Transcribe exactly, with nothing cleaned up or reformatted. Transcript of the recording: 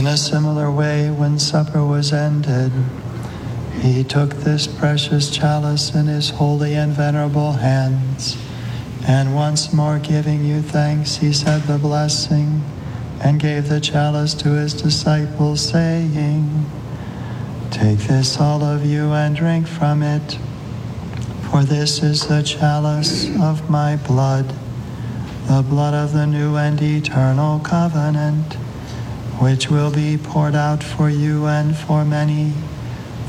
In a similar way, when supper was ended, he took this precious chalice in his holy and venerable hands, and once more giving you thanks, he said the blessing, and gave the chalice to his disciples, saying, "Take this, all of you, and drink from it, for this is the chalice of my blood, the blood of the new and eternal covenant, which will be poured out for you and for many